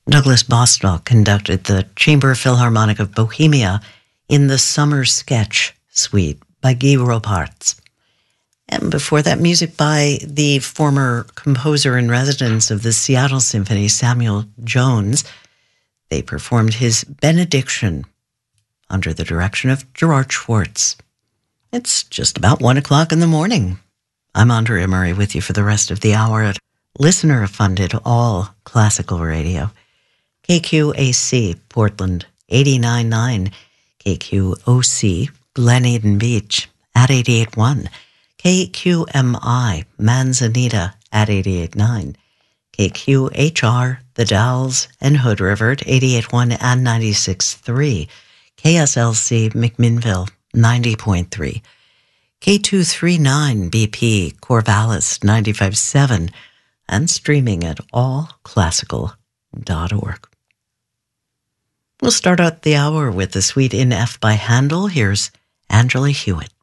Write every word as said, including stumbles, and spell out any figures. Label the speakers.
Speaker 1: Douglas Bostock conducted the Chamber Philharmonic of Bohemia in the Summer Sketch Suite by Guy Roparts. And before that, music by the former composer-in-residence of the Seattle Symphony, Samuel Jones. They performed his Benediction under the direction of Gerard Schwartz. It's just about one o'clock in the morning. I'm Andrea Murray with you for the rest of the hour at listener-funded all classical radio. K Q A C, Portland, eighty-nine point nine. K Q O C, Glen Eden Beach, at eighty-eight point one. K Q M I, Manzanita, at eighty-eight point nine. K Q H R, The Dalles and Hood River at eighty-eight point one and ninety-six point three. K S L C, McMinnville, ninety point three. K two thirty-nine B P, Corvallis, ninety-five point seven. And streaming at all classical dot org. We'll start out the hour with the Suite in F by Handel. Here's Angela Hewitt.